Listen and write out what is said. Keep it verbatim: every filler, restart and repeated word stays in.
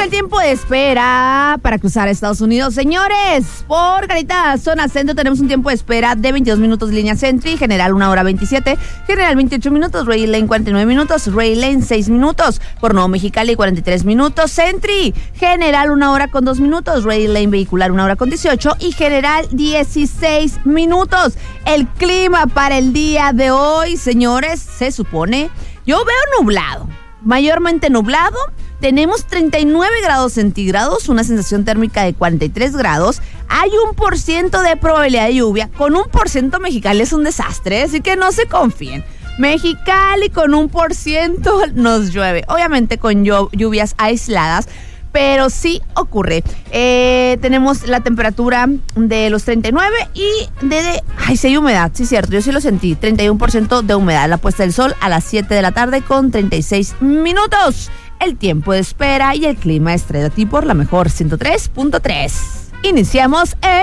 el tiempo de espera para cruzar a Estados Unidos, señores. Por Caritas, zona centro, tenemos un tiempo de espera de veintidós minutos, línea Sentry, general una hora veintisiete, general veintiocho minutos, Ray Lane cuarenta y nueve minutos, Ray Lane seis minutos, por Nuevo Mexicali cuarenta y tres minutos, Sentry, general una hora con dos minutos, Ray Lane vehicular una hora con dieciocho y general dieciséis minutos. El clima para el día de hoy, señores, se supone, yo veo nublado, mayormente nublado. Tenemos treinta y nueve grados centígrados, una sensación térmica de cuarenta y tres grados. Hay un por ciento de probabilidad de lluvia. Con un por ciento Mexicali es un desastre, así que no se confíen. Mexicali con un por ciento nos llueve. Obviamente con lluvias aisladas, pero sí ocurre. Eh, tenemos la temperatura de los treinta y nueve y de, de... Ay, sí hay humedad, sí es cierto, yo sí lo sentí. treinta y uno por ciento de humedad. La puesta del sol a las siete de la tarde con treinta y seis minutos. El tiempo de espera y el clima estrella ti por la mejor ciento tres punto tres. Iniciamos el